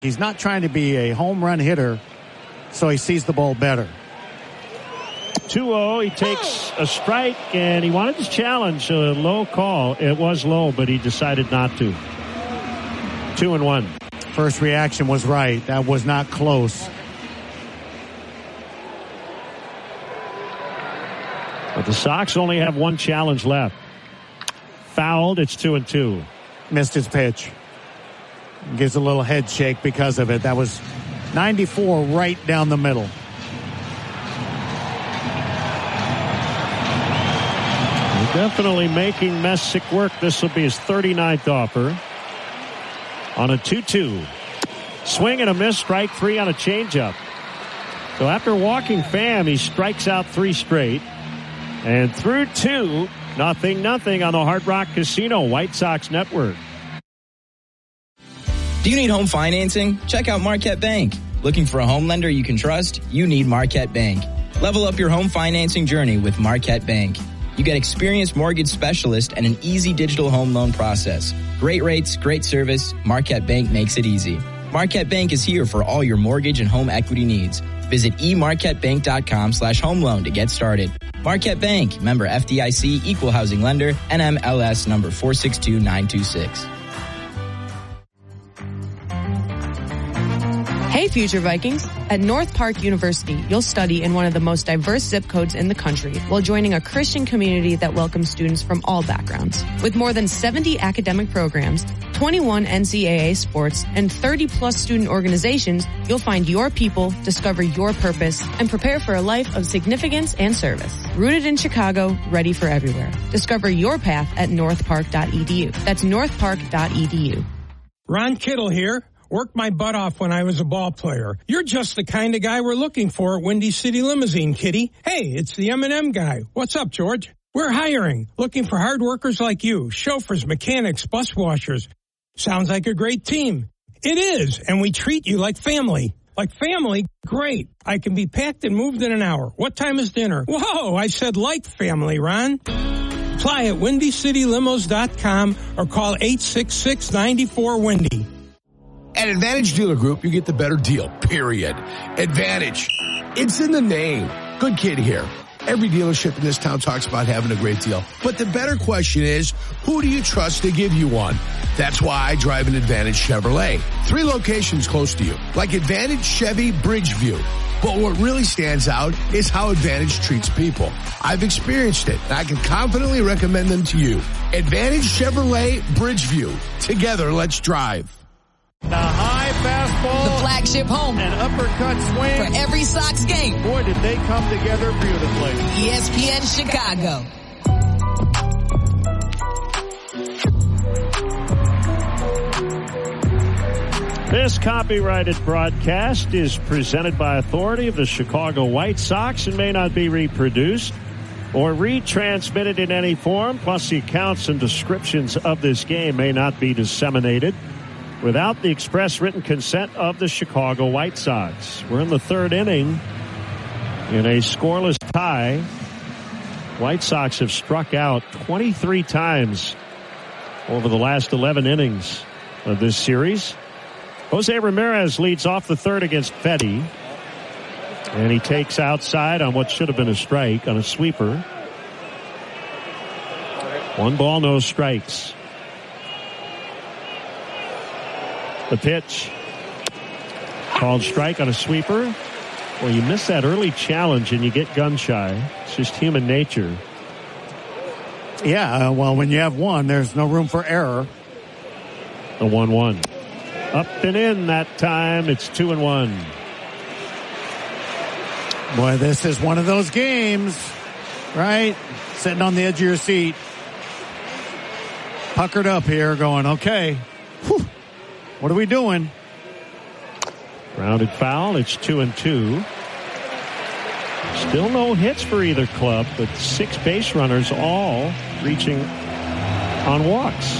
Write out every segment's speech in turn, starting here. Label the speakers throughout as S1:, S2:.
S1: He's not trying to be a home run hitter, so he sees the ball better.
S2: 2-0, he takes a strike, and he wanted to challenge a low call. It was low, but he decided not to. 2-1.
S1: First reaction was right. That was not close.
S2: But the Sox only have one challenge left. Fouled, it's 2-2.
S1: Missed his pitch. Gives a little head shake because of it. That was 94 right down the middle.
S2: They're definitely making Messick work. This will be his 39th offer. On a 2-2. Swing and a miss, strike 3 on a changeup. So after walking Pham, he strikes out 3 straight. And through 2, 0-0 on the Hard Rock Casino White Sox Network.
S3: Do you need home financing? Check out Marquette Bank. Looking for a home lender you can trust? You need Marquette Bank. Level up your home financing journey with Marquette Bank. You get experienced mortgage specialists and an easy digital home loan process. Great rates, great service. Marquette Bank makes it easy. Marquette Bank is here for all your mortgage and home equity needs. Visit emarquettebank.com/home loan to get started. Marquette Bank, member FDIC, equal housing lender, NMLS number 462926.
S4: Hey, future Vikings. At North Park University, you'll study in one of the most diverse zip codes in the country while joining a Christian community that welcomes students from all backgrounds. With more than 70 academic programs, 21 NCAA sports, and 30-plus student organizations, you'll find your people, discover your purpose, and prepare for a life of significance and service. Rooted in Chicago, ready for everywhere. Discover your path at northpark.edu. That's northpark.edu.
S5: Ron Kittle here. Worked my butt off when I was a ball player. You're just the kind of guy we're looking for at Windy City Limousine, Kitty. Hey, it's the M&M guy. What's up, George? We're hiring, looking for hard workers like you, chauffeurs, mechanics, bus washers. Sounds like a great team. It is, and we treat you like family. Like family? Great. I can be packed and moved in an hour. What time is dinner? Whoa, I said like family, Ron. Apply at WindyCityLimos.com or call 866-94-WINDY.
S6: At Advantage Dealer Group, you get the better deal, period. Advantage. It's in the name. Good kid here. Every dealership in this town talks about having a great deal. But the better question is, who do you trust to give you one? That's why I drive an Advantage Chevrolet. 3 locations close to you, like Advantage Chevy Bridgeview. But what really stands out is how Advantage treats people. I've experienced it, and I can confidently recommend them to you. Advantage Chevrolet Bridgeview. Together, let's drive.
S1: The high fastball.
S7: The flagship home.
S1: An uppercut swing.
S7: For every Sox game.
S1: Boy, did they come together beautifully.
S7: ESPN Chicago.
S2: This copyrighted broadcast is presented by authority of the Chicago White Sox and may not be reproduced or retransmitted in any form. Plus, the accounts and descriptions of this game may not be disseminated without the express written consent of the Chicago White Sox. We're in the 3rd inning in a scoreless tie. White Sox have struck out 23 times over the last 11 innings of this series. Jose Ramirez leads off the 3rd against Fetty. And he takes outside on what should have been a strike on a sweeper. 1 ball, no strikes. The pitch. Called strike on a sweeper. Well, you miss that early challenge and you get gun shy. It's just human nature.
S1: Yeah, well, when you have one, there's no room for error.
S2: The 1-1. Up and in that time. It's 2-1.
S1: Boy, this is one of those games, right? Sitting on the edge of your seat. Puckered up here going, okay. Whew. What are we doing?
S2: Grounded foul. It's 2-2. Still no hits for either club, but 6 base runners all reaching on walks.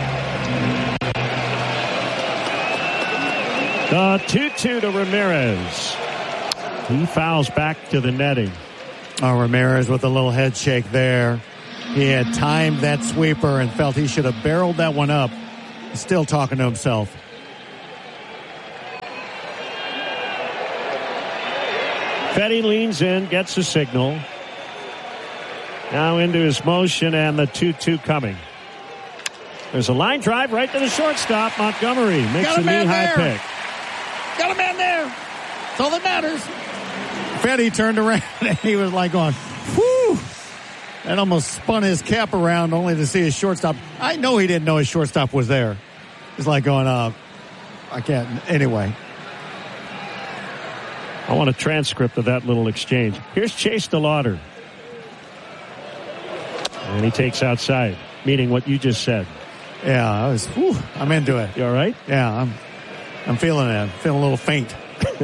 S2: The 2-2 to Ramirez. He fouls back to the netting.
S1: Oh, Ramirez with a little head shake there. He had timed that sweeper and felt he should have barreled that one up. Still talking to himself.
S2: Fedde leans in, gets a signal. Now into his motion, and the 2-2 coming. There's a line drive right to the shortstop. Montgomery makes a knee-high pick.
S1: Got a man there. That's all that matters. Fedde turned around and he was like going, whew. And almost spun his cap around only to see his shortstop. I know he didn't know his shortstop was there. He's like going, I can't. Anyway.
S2: I want a transcript of that little exchange. Here's Chase DeLauder. And he takes outside, meaning what you just said.
S1: Yeah, I'm into it.
S2: You all right?
S1: Yeah, I'm feeling it. I'm feeling a little faint.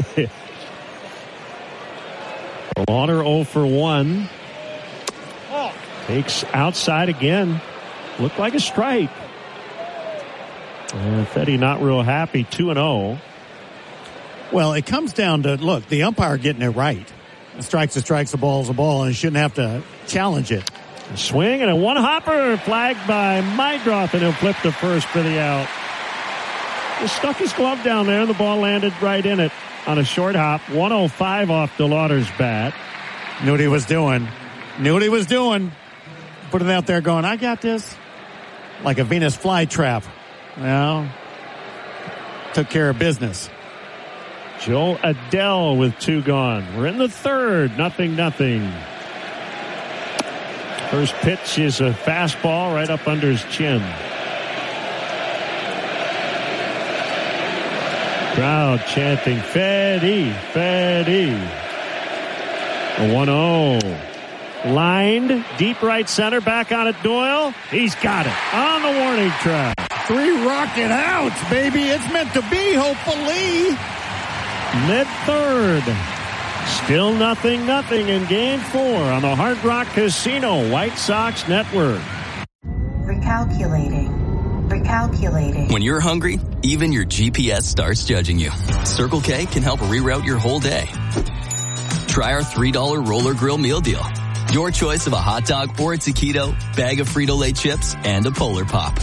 S2: DeLauder 0 for 1. Takes outside again. Looked like a strike. And Fedde not real happy, 2-0.
S1: Well, it comes down to, look, the umpire getting it right. A strike's a strike, a ball's a ball, and he shouldn't have to challenge it.
S2: A swing and a one-hopper flagged by Meidroth, and he'll flip to first for the out. He stuck his glove down there, and the ball landed right in it on a short hop. 105 off DeLauder's bat.
S1: Knew what he was doing. Put it out there going, I got this. Like a Venus flytrap. Well, took care of business.
S2: Joe Adell with 2 gone. We're in the third. 0-0. First pitch is a fastball right up under his chin. Crowd chanting, Fedde, Fedde. A 1-0. Lined, deep right center, back on it, Doyle. He's got it on the warning track.
S1: 3 rocket outs, baby. It's meant to be, hopefully.
S2: Mid-third. Still 0-0 in Game 4 on the Hard Rock Casino White Sox Network.
S8: Recalculating.
S9: When you're hungry, even your GPS starts judging you. Circle K can help reroute your whole day. Try our $3 Roller Grill Meal Deal. Your choice of a hot dog or a taquito, bag of Frito-Lay chips, and a Polar Pop.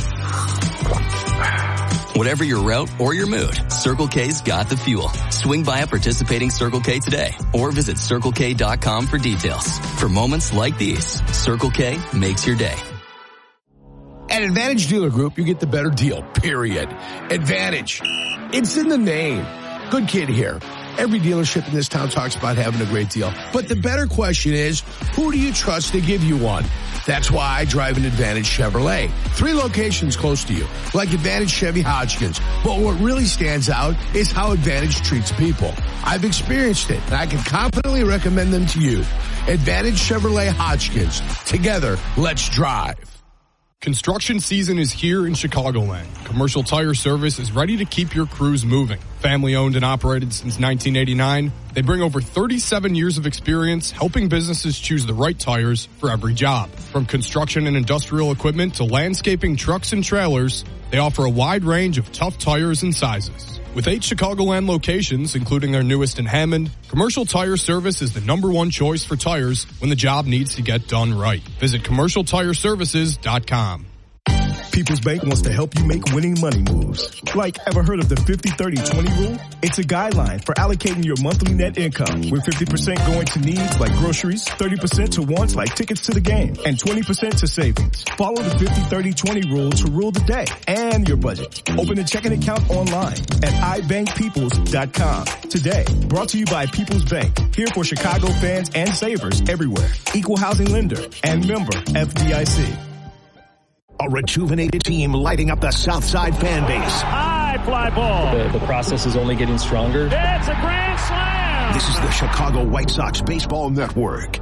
S9: Whatever your route or your mood, Circle K's got the fuel. Swing by a participating Circle K today or visit CircleK.com for details. For moments like these, Circle K makes your day.
S6: At Advantage Dealer Group, you get the better deal, period. Advantage. It's in the name. Good kid here. Every dealership in this town talks about having a great deal. But the better question is, who do you trust to give you one? That's why I drive an Advantage Chevrolet. 3 locations close to you, like Advantage Chevy Hodgkins. But what really stands out is how Advantage treats people. I've experienced it, and I can confidently recommend them to you. Advantage Chevrolet Hodgkins. Together, let's drive.
S10: Construction season is here in Chicagoland. Commercial Tire Service is ready to keep your crews moving. Family owned and operated since 1989, they bring over 37 years of experience helping businesses choose the right tires for every job. From construction and industrial equipment to landscaping trucks and trailers, they offer a wide range of tough tires and sizes. With 8 Chicagoland locations, including their newest in Hammond, Commercial Tire Service is the #1 choice for tires when the job needs to get done right. Visit CommercialTireServices.com.
S11: People's Bank wants to help you make winning money moves. Like, ever heard of the 50-30-20 rule? It's a guideline for allocating your monthly net income, with 50% going to needs like groceries, 30% to wants like tickets to the game, and 20% to savings. Follow the 50-30-20 rule to rule the day and your budget. Open a checking account online at ibankpeoples.com today. Brought to you by People's Bank, here for Chicago fans and savers everywhere. Equal housing lender and member FDIC.
S12: A rejuvenated team lighting up the Southside fan base.
S2: High fly ball.
S13: The process is only getting stronger.
S2: It's a grand slam.
S12: This is the Chicago White Sox Baseball Network.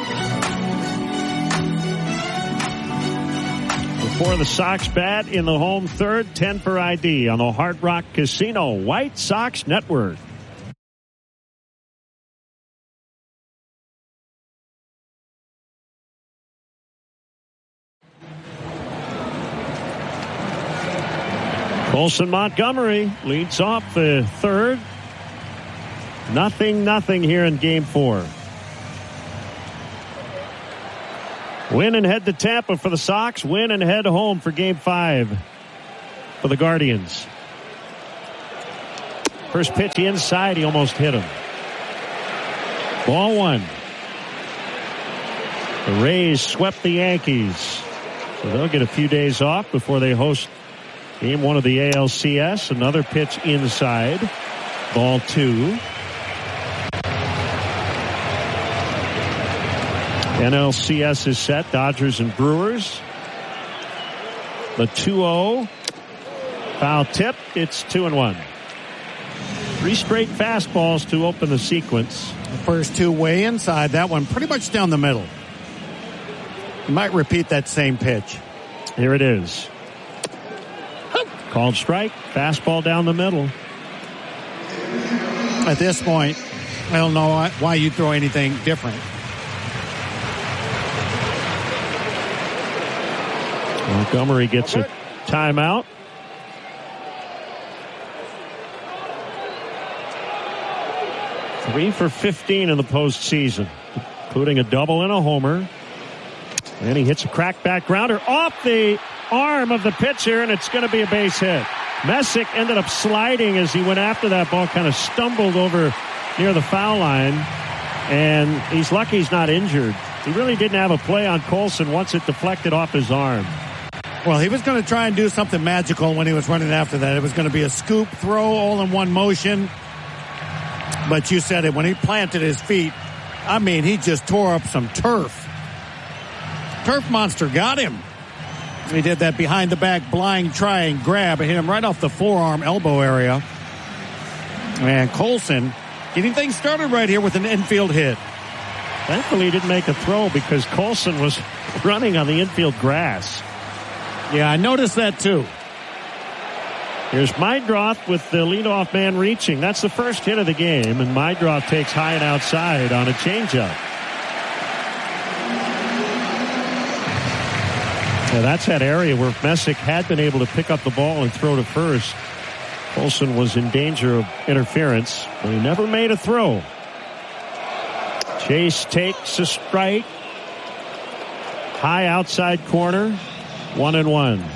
S2: Before the Sox bat in the home third, 10 for ID on the Hard Rock Casino White Sox Network. Colson Montgomery leads off the third. 0-0 here in Game 4. Win and head to Tampa for the Sox. Win and head home for Game 5 for the Guardians. First pitch inside, he almost hit him. Ball one. The Rays swept the Yankees, so they'll get a few days off before they host game one of the ALCS. Another pitch inside. Ball two. NLCS is set. Dodgers and Brewers. The 2-0. Foul tip. It's 2-1. 3 straight fastballs to open the sequence.
S1: The first two way inside. That one pretty much down the middle. You might repeat that same pitch.
S2: Here it is. Called strike. Fastball down the middle.
S1: At this point, I don't know why you throw anything different.
S2: Montgomery gets a timeout. Three for 15 in the postseason, including a double and a homer. And he hits a crackback grounder off the arm of the pitcher, and it's going to be a base hit. Messick ended up sliding as he went after that ball, kind of stumbled over near the foul line, and he's lucky he's not injured. He really didn't have a play on Colson once it deflected off his arm.
S1: Well, he was going to try and do something magical when he was running after that. It was going to be a scoop throw all in one motion. But you said it, when he planted his feet, I mean, he just tore up some turf. Turf monster got him. He did that behind the back blind try and grab. It hit him right off the forearm elbow area. And Colson getting things started right here with an infield hit.
S2: Thankfully, he didn't make a throw because Colson was running on the infield grass.
S1: Yeah, I noticed that too.
S2: Here's Meidroth with the leadoff man reaching. That's the first hit of the game, and Meidroth takes high and outside on a changeup. Yeah, that's that area where Messick had been able to pick up the ball and throw to first. Colson was in danger of interference, but he never made a throw. Chase takes a strike. High outside corner. 1-1.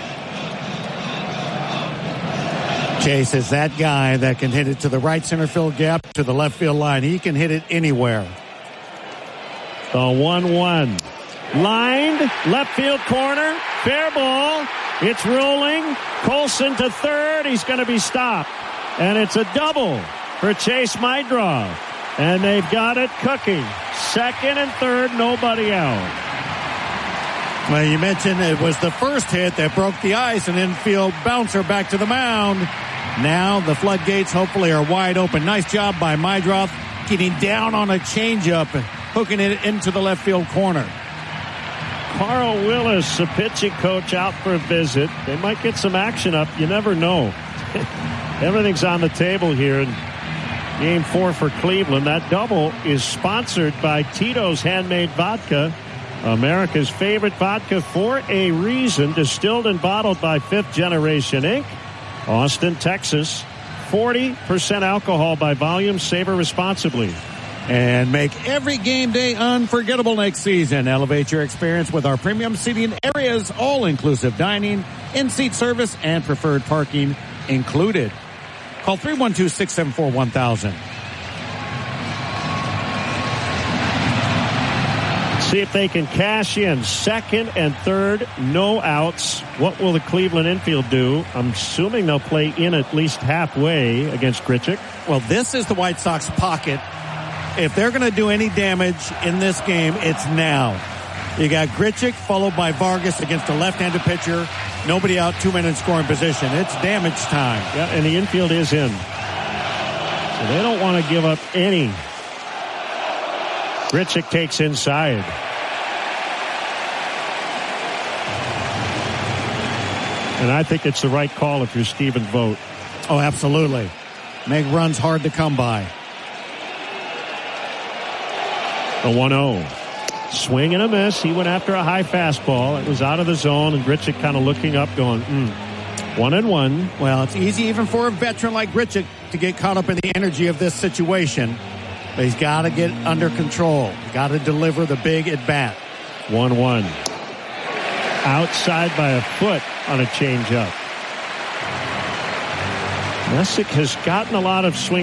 S1: Chase is that guy that can hit it to the right center field gap, to the left field line. He can hit it anywhere.
S2: The 1-1. Lined, left field corner, fair ball. It's rolling. Colson to third. He's going to be stopped. And it's a double for Chase Meidroth. And they've got it cooking. Second and third, nobody out.
S1: Well, you mentioned it was the first hit that broke the ice, an infield bouncer back to the mound. Now the floodgates hopefully are wide open. Nice job by Meidroth getting down on a changeup and hooking it into the left field corner.
S2: Carl Willis, the pitching coach, out for a visit. They might get some action up. You never know. Everything's on the table here in Game 4 for Cleveland. That double is sponsored by Tito's Handmade Vodka, America's favorite vodka for a reason. Distilled and bottled by Fifth Generation Inc. Austin, Texas. 40% alcohol by volume. Savor responsibly.
S1: And make every game day unforgettable next season. Elevate your experience with our premium seating areas, all-inclusive dining, in-seat service, and preferred parking included. Call 312-674-1000.
S2: See if they can cash in. Second and third, no outs. What will the Cleveland infield do? I'm assuming they'll play in at least halfway against Grichuk.
S1: Well, this is the White Sox pocket. If they're going to do any damage in this game, it's now. You got Grichuk followed by Vargas against a left-handed pitcher. Nobody out, 2 men in scoring position. It's damage time.
S2: Yeah, and the infield is in. So they don't want to give up any. Grichuk takes inside. And I think it's the right call if you're Stephen Vogt.
S1: Oh, absolutely. Make runs hard to come by.
S2: A 1-0. Swing and a miss. He went after a high fastball. It was out of the zone, and Grichuk kind of looking up going, 1-1.
S1: Well, it's easy even for a veteran like Grichuk to get caught up in the energy of this situation. But he's got to get under control. Got to deliver the big at-bat.
S2: 1-1. Outside by a foot on a changeup. Messick has gotten a lot of swing